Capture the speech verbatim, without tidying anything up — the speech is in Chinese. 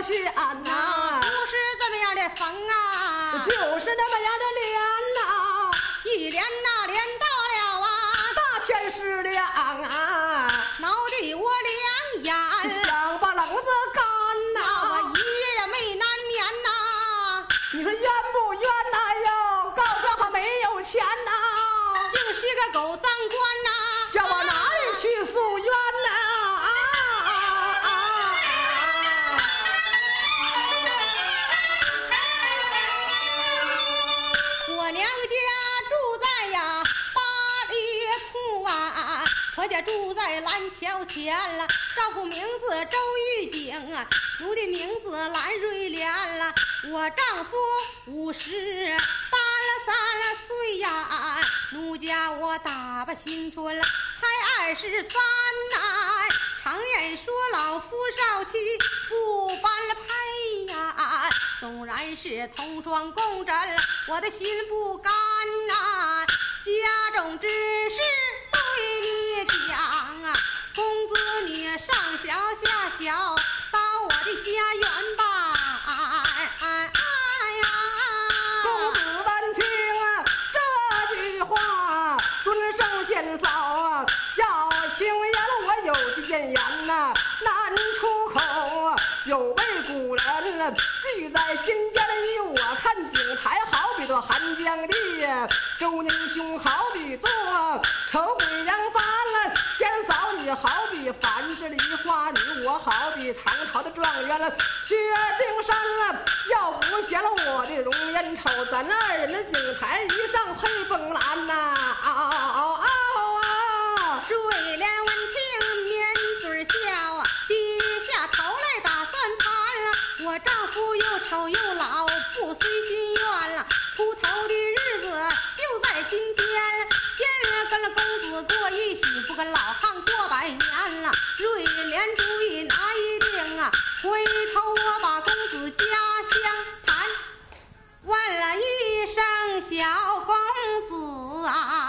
选呐， 不是这么样的风啊， 就是那么样的脸呐， 一连那连到了啊， 大天是亮啊， 脑地我两眼， 想把冷子干呐， 我一夜没难眠呐。 你说冤不冤呐？哟，告状还没有钱呐， 竟是个狗脏官呐， 叫我哪里去诉冤呐？啊啊啊啊！ 我娘家住在呀八里铺啊，我家住在蓝桥前了，丈夫名字周玉景啊，奴的名字蓝瑞莲了。我丈夫五十大了三了岁呀，奴家我打把新春了，才二十三呐。常言说老夫少妻不般了配呀，纵然是同床共枕，我的心不甘呐。家中之事对你讲啊，公子你上小下小，到我的家园吧。哎哎哎呀， 公子闻听啊这句话，尊圣先嫂啊，要轻言我有句谏言呐，难出口。有位古人记在心间里，我看景台好比做寒江地，周宁兄好比做丑鬼娘翻了，天嫂你好比繁殖梨花女，我好比唐朝的状元了，薛丁山了，要不嫌了我的容颜丑，咱二人的景台一上配风兰呐，嗷嗷嗷啊！ 瑞莲闻听抿嘴笑啊，低下头来打算盘了。我丈夫又丑又老，不随心愿了，出头的日子就在今天，天跟了公子过一喜，不跟老汉过百年了。瑞莲这